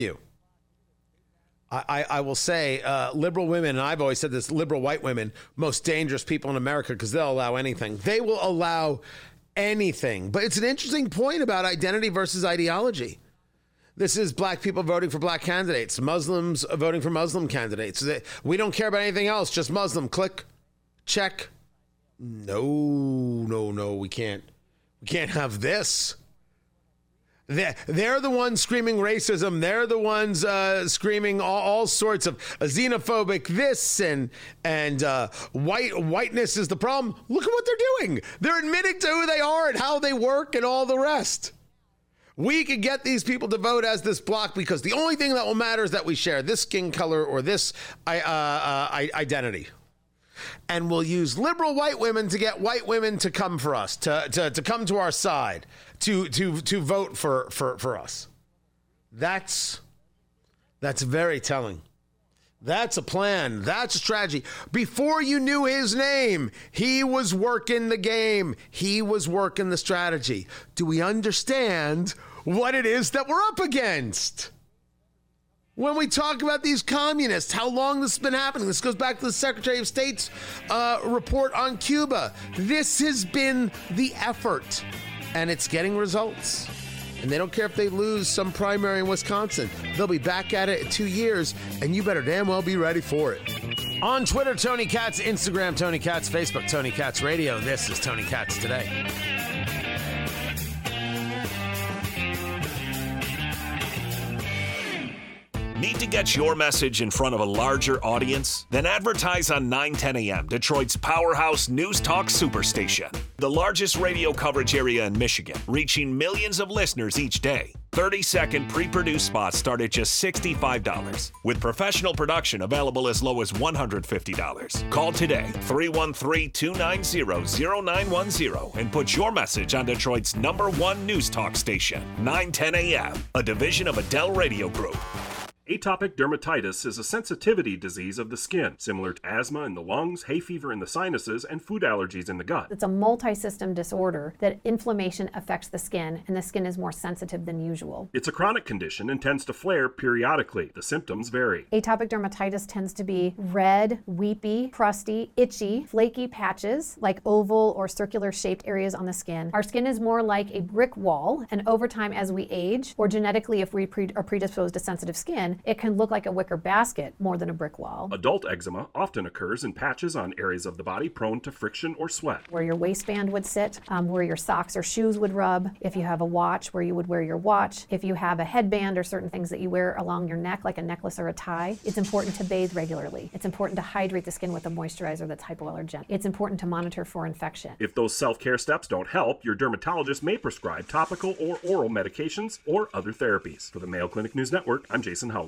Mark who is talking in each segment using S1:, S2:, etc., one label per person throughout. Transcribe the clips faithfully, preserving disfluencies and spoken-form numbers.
S1: You. I, I, I will say uh, liberal women, and I've always said this, liberal white women, most dangerous people in America because they'll allow anything. They will allow anything. But it's an interesting point about identity versus ideology. This is black people voting for black candidates, Muslims voting for Muslim candidates. We don't care about anything else, just Muslim. Click, check. No, no, no, we can't. We can't have this. They're, they're the ones screaming racism. They're the ones uh, screaming all, all sorts of xenophobic this and and uh, white whiteness is the problem. Look at what they're doing. They're admitting to who they are and how they work and all the rest. We could get these people to vote as this block because the only thing that will matter is that we share this skin color or this uh, uh, identity. And we'll use liberal white women to get white women to come for us, to to, to come to our side, to to to vote for, for, for us. That's that's very telling. That's a plan. That's a strategy. Before you knew his name, he was working the game. He was working the strategy. Do we understand what it is that we're up against? When we talk about these communists, how long this has been happening, this goes back to the Secretary of State's uh, report on Cuba. This has been the effort, and it's getting results. And they don't care if they lose some primary in Wisconsin. They'll be back at it in two years, and you better damn well be ready for it. On Twitter, Tony Katz. Instagram, Tony Katz. Facebook, Tony Katz Radio. This is Tony Katz Today.
S2: Need to get your message in front of a larger audience? Then advertise on nine ten A M, Detroit's powerhouse news talk superstation. The largest radio coverage area in Michigan, reaching millions of listeners each day. thirty-second pre-produced spots start at just sixty-five dollars, with professional production available as low as one hundred fifty dollars. Call today, three one three, two nine zero, zero nine one zero, and put your message on Detroit's number one news talk station, nine ten A M, a division of Adele Radio Group.
S3: Atopic dermatitis is a sensitivity disease of the skin, similar to asthma in the lungs, hay fever in the sinuses, and food allergies in the gut.
S4: It's a multi-system disorder that inflammation affects the skin, and the skin is more sensitive than usual.
S3: It's a chronic condition and tends to flare periodically. The symptoms vary.
S4: Atopic dermatitis tends to be red, weepy, crusty, itchy, flaky patches, like oval or circular shaped areas on the skin. Our skin is more like a brick wall, and over time as we age, or genetically if we pre- are predisposed to sensitive skin, it can look like a wicker basket more than a brick wall.
S3: Adult eczema often occurs in patches on areas of the body prone to friction or sweat.
S4: Where your waistband would sit, um, where your socks or shoes would rub, if you have a watch, where you would wear your watch, if you have a headband or certain things that you wear along your neck, like a necklace or a tie. It's important to bathe regularly. It's important to hydrate the skin with a moisturizer that's hypoallergenic. It's important to monitor for infection.
S3: If those self-care steps don't help, your dermatologist may prescribe topical or oral medications or other therapies. For the Mayo Clinic News Network, I'm Jason Howland.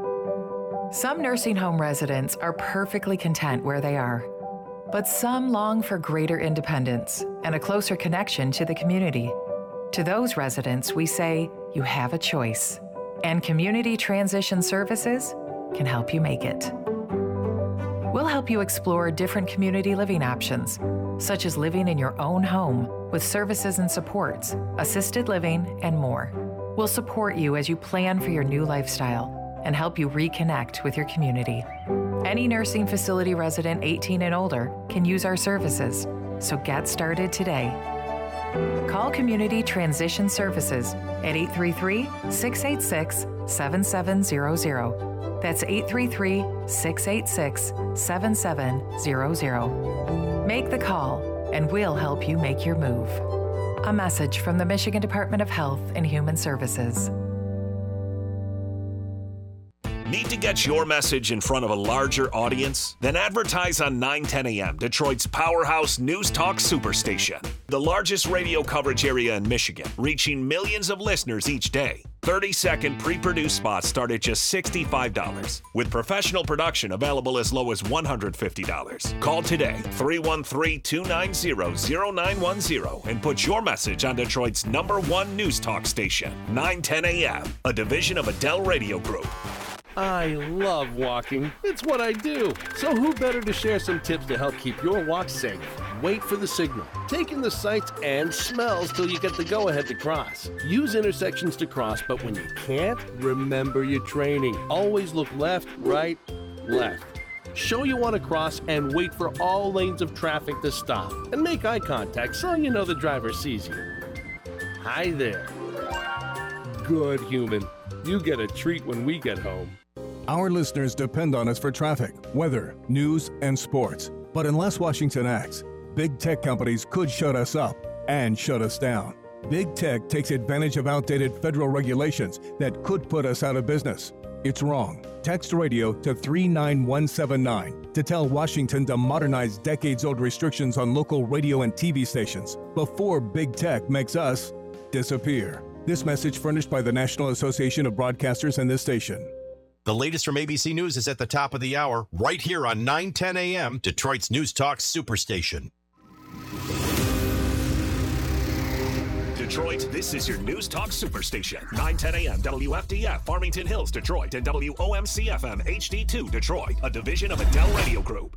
S5: Some nursing home residents are perfectly content where they are, but some long for greater independence and a closer connection to the community. To those residents, we say, you have a choice, and Community Transition Services can help you make it. We'll help you explore different community living options, such as living in your own home with services and supports, assisted living, and more. We'll support you as you plan for your new lifestyle and help you reconnect with your community. Any nursing facility resident eighteen and older can use our services, so get started today. Call Community Transition Services at eight three three, six eight six, seven seven zero zero. That's eight three three, six eight six, seven seven zero zero. Make the call, and we'll help you make your move. A message from the Michigan Department of Health and Human Services.
S2: Need to get your message in front of a larger audience? Then advertise on nine ten A M, Detroit's powerhouse news talk superstation. The largest radio coverage area in Michigan, reaching millions of listeners each day. thirty-second pre-produced spots start at just sixty-five dollars, with professional production available as low as one hundred fifty dollars. Call today, three one three, two nine zero, zero nine one zero, and put your message on Detroit's number one news talk station, nine ten A M, a division of Adele Radio Group.
S6: I love walking. It's what I do. So who better to share some tips to help keep your walk safe? wait for the signal. Take in the sights and smells till you get the go-ahead to cross. Use intersections to cross, but when you can't, remember your training. Always look left, right, left. Show you want to cross and wait for all lanes of traffic to stop. And make eye contact so you know the driver sees you. Hi there. Good human. You get a treat when we get home.
S7: Our listeners depend on us for traffic, weather, news, and sports. But unless Washington acts, big tech companies could shut us up and shut us down. Big tech takes advantage of outdated federal regulations that could put us out of business. It's wrong. Text radio to three nine one seven nine to tell Washington to modernize decades-old restrictions on local radio and T V stations before big tech makes us disappear. This message furnished by the National Association of Broadcasters and this station.
S8: The latest from A B C News is at the top of the hour, right here on nine ten A M, Detroit's News Talk Superstation.
S2: Detroit, this is your News Talk Superstation. nine ten A M W F D F, Farmington Hills, Detroit, and W O M C F M H D two, Detroit, a division of Adele Radio Group.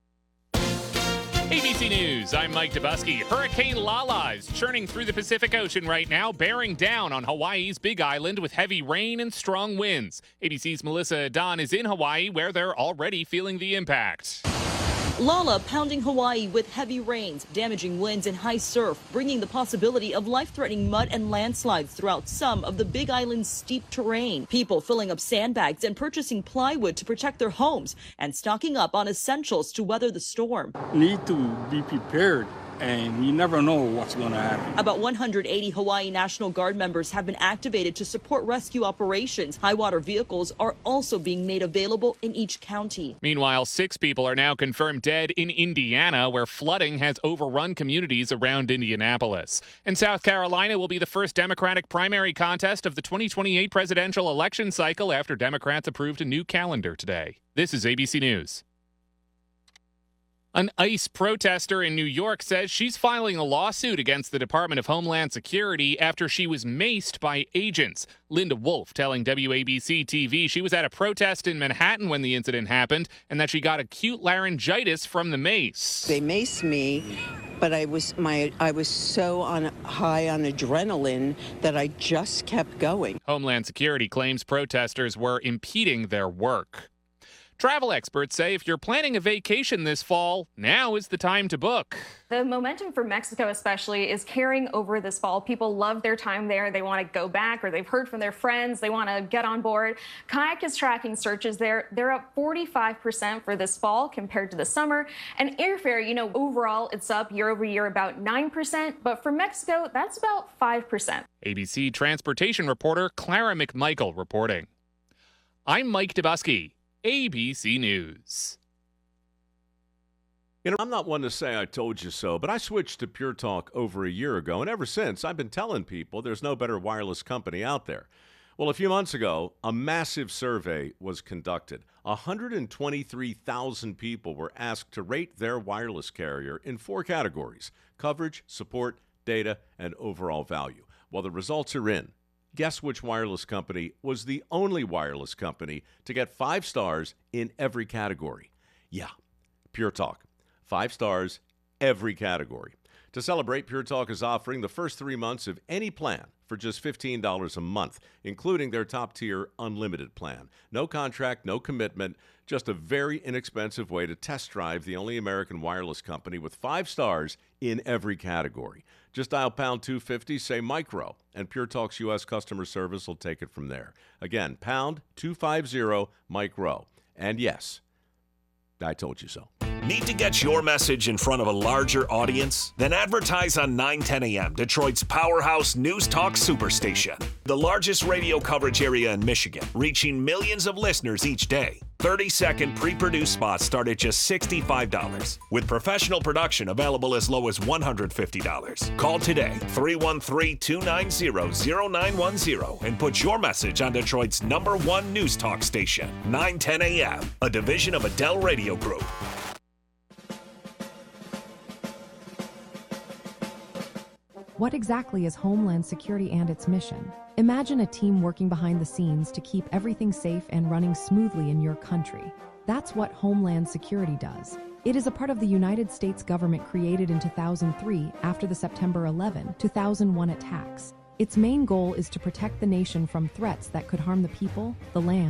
S9: A B C News, I'm Mike Dubusky. Hurricane Lala is churning through the Pacific Ocean right now, bearing down on Hawaii's Big Island with heavy rain and strong winds. A B C's Melissa Don is in Hawaii, where they're already feeling the impact.
S10: Lala pounding Hawaii with heavy rains, damaging winds and high surf, bringing the possibility of life-threatening mud and landslides throughout some of the Big Island's steep terrain. People filling up sandbags and purchasing plywood to protect their homes and stocking up on essentials to weather the storm.
S11: Need to be prepared, and you never know what's going to happen.
S10: About one hundred eighty Hawaii National Guard members have been activated to support rescue operations. High water vehicles are also being made available in each county.
S9: Meanwhile, six people are now confirmed dead in Indiana, where flooding has overrun communities around Indianapolis. And South Carolina will be the first Democratic primary contest of the twenty twenty-eight presidential election cycle after Democrats approved a new calendar today. This is A B C News. An ICE protester in New York says she's filing a lawsuit against the Department of Homeland Security after she was maced by agents. Linda Wolf telling W A B C T V she was at a protest in Manhattan when the incident happened and that she got acute laryngitis from the mace.
S12: They maced me, but I was my I was so on high on adrenaline that I just kept going.
S9: Homeland Security claims protesters were impeding their work. Travel experts say if you're planning a vacation this fall, now is the time to book.
S13: The momentum for Mexico especially is carrying over this fall. People love their time there. They want to go back, or they've heard from their friends. They want to get on board. Kayak is tracking searches there. They're up forty-five percent for this fall compared to the summer. And airfare, you know, overall it's up year over year about nine percent. But for Mexico, that's about five percent.
S9: A B C transportation reporter Clara McMichael reporting. I'm Mike Dubusky. A B C News.
S14: You know, I'm not one to say I told you so, but I switched to Pure Talk over a year ago, and ever since, I've been telling people there's no better wireless company out there. Well, a few months ago, a massive survey was conducted. one hundred twenty-three thousand people were asked to rate their wireless carrier in four categories: coverage, support, data, and overall value. Well, the results are in. Guess which wireless company was the only wireless company to get five stars in every category? Yeah, Pure Talk. Five stars, every category. To celebrate, Pure Talk is offering the first three months of any plan for just fifteen dollars a month, including their top-tier unlimited plan. No contract, no commitment, just a very inexpensive way to test drive the only American wireless company with five stars in every category. Just dial pound two fifty, say micro, and Pure Talk's U S customer service will take it from there. Again, pound two fifty, micro. And yes, I told you so.
S2: Need to get your message in front of a larger audience? Then advertise on nine ten A M, Detroit's powerhouse News Talk Superstation. The largest radio coverage area in Michigan, reaching millions of listeners each day. thirty-second pre-produced spots start at just sixty-five dollars, with professional production available as low as one hundred fifty dollars. Call today, three one three, two nine zero, zero nine one zero, and put your message on Detroit's number one news talk station, nine ten A M, a division of Adele Radio Group.
S15: What exactly is Homeland Security and its mission? Imagine a team working behind the scenes to keep everything safe and running smoothly in your country. That's what Homeland Security does. It is a part of the United States government created in two thousand three after the September eleventh, two thousand one attacks. Its main goal is to protect the nation from threats that could harm the people, the land,